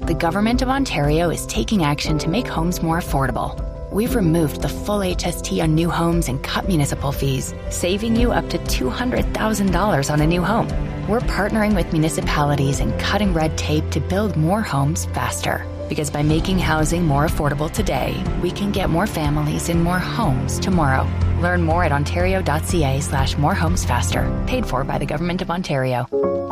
The Government of Ontario is taking action to make homes more affordable. We've removed the full HST on new homes and cut municipal fees, saving you up to $200,000 on a new home. We're partnering with municipalities and cutting red tape to build more homes faster. Because by making housing more affordable today, we can get more families in more homes tomorrow. Learn more at ontario.ca/morehomesfaster. Paid for by the Government of Ontario.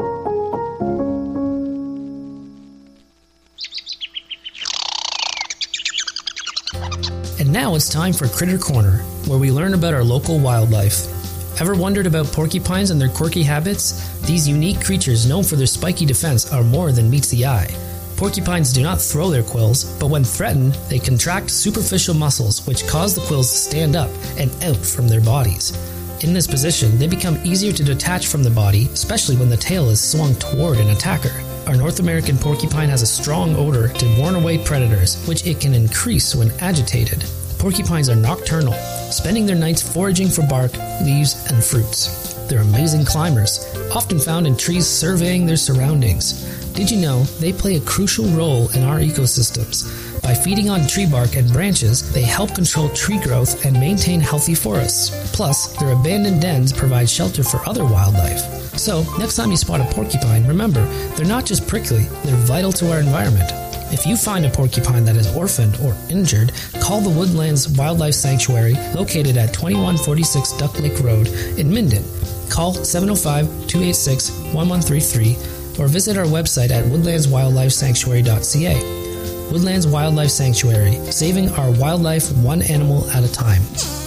And now it's time for Critter Corner, where we learn about our local wildlife. Ever wondered about porcupines and their quirky habits? These unique creatures known for their spiky defense are more than meets the eye. Porcupines do not throw their quills, but when threatened, they contract superficial muscles which cause the quills to stand up and out from their bodies. In this position, they become easier to detach from the body, especially when the tail is swung toward an attacker. Our North American porcupine has a strong odor to warn away predators, which it can increase when agitated. Porcupines are nocturnal, spending their nights foraging for bark, leaves, and fruits. They're amazing climbers, often found in trees surveying their surroundings. Did you know they play a crucial role in our ecosystems? By feeding on tree bark and branches, they help control tree growth and maintain healthy forests. Plus, their abandoned dens provide shelter for other wildlife. So, next time you spot a porcupine, remember, they're not just prickly, they're vital to our environment. If you find a porcupine that is orphaned or injured, call the Woodlands Wildlife Sanctuary located at 2146 Duck Lake Road in Minden. Call 705-286-1133 or visit our website at woodlandswildlifesanctuary.ca. Woodlands Wildlife Sanctuary, saving our wildlife one animal at a time.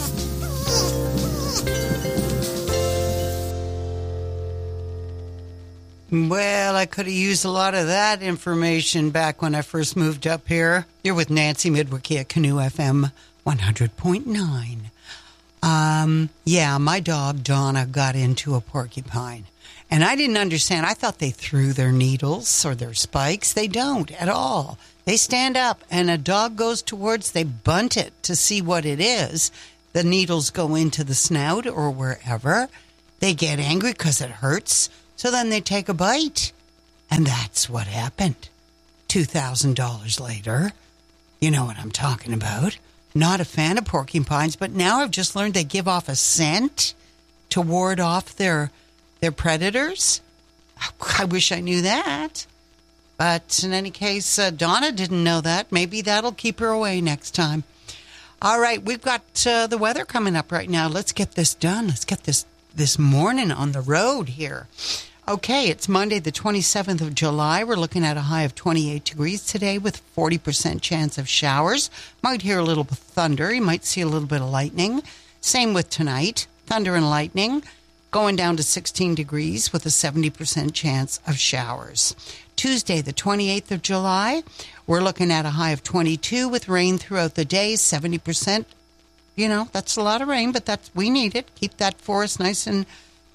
Well, I could have used a lot of that information back when I first moved up here. You're with Nancy Midwicky at Canoe FM 100.9. Yeah, my dog Donna got into a porcupine. And I didn't understand. I thought they threw their needles or their spikes. They don't at all. They stand up and a dog goes towards, they bunt it to see what it is. The needles go into the snout or wherever. They get angry because it hurts. So then they take a bite. And that's what happened. $2,000 later. You know what I'm talking about. Not a fan of porcupines, but now I've just learned they give off a scent to ward off their predators. I wish I knew that. But in any case, Donna didn't know that. Maybe that'll keep her away next time. All right, we've got the weather coming up right now. Let's get this done. Let's get this morning on the road here. Okay, it's Monday, the 27th of July. We're looking at a high of 28 degrees today with 40% chance of showers. Might hear a little thunder. You might see a little bit of lightning. Same with tonight. Thunder and lightning. Going down to 16 degrees with a 70% chance of showers. Tuesday, the 28th of July, we're looking at a high of 22 with rain throughout the day, 70%. You know, that's a lot of rain, but we need it. Keep that forest nice and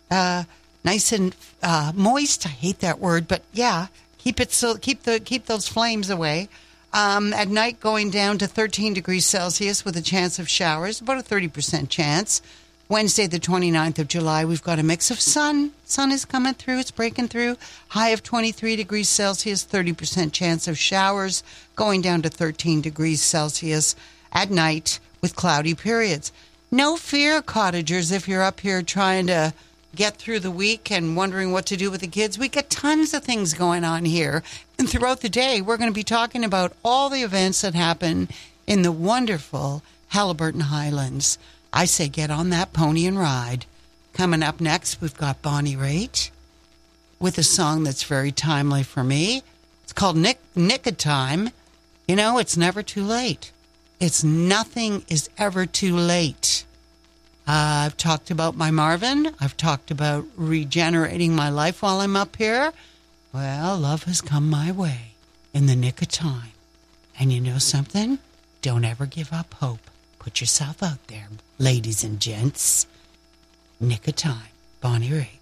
moist. I hate that word, but yeah, keep those flames away. At night, going down to 13 degrees Celsius with a chance of showers, about a 30% chance. Wednesday, the 29th of July, we've got a mix of sun. Sun is coming through. It's breaking through. High of 23 degrees Celsius, 30% chance of showers, going down to 13 degrees Celsius at night with cloudy periods. No fear, cottagers, if you're up here trying to get through the week and wondering what to do with the kids. We got tons of things going on here. And throughout the day, we're going to be talking about all the events that happen in the wonderful Haliburton Highlands. I say get on that pony and ride. Coming up next, we've got Bonnie Raitt with a song that's very timely for me. It's called Nick of Time. You know, it's never too late. Nothing is ever too late. I've talked about my Marvin. I've talked about regenerating my life while I'm up here. Well, love has come my way in the nick of time. And you know something? Don't ever give up hope. Put yourself out there, ladies and gents. Nick of Time, Bonnie Raitt.